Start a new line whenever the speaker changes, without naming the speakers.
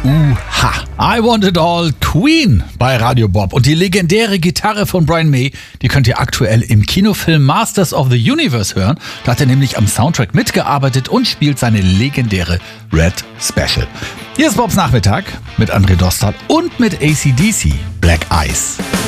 I Want It All, Queen bei Radio Bob. Und die legendäre Gitarre von Brian May, die könnt ihr aktuell im Kinofilm Masters of the Universe hören. Da hat er nämlich am Soundtrack mitgearbeitet und spielt seine legendäre Red Special. Hier ist Bobs Nachmittag mit André Dostal und mit AC/DC Black Ice.